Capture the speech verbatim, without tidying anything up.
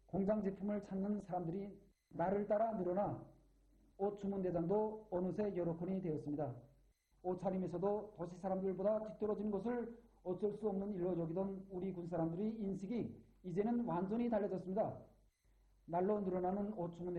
공장 제품을 찾는 사람들이 날을 따라 늘어나 옷 주문 대장도 어느새 여러 건이 되었습니다. 옷차림에서도 도시 사람들보다 뒤떨어진 것을 어쩔 수 없는 일로 여기던 우리 군 사람들의 인식이 이제는 완전히 달라졌습니다. 날로 늘어나는 옷 주문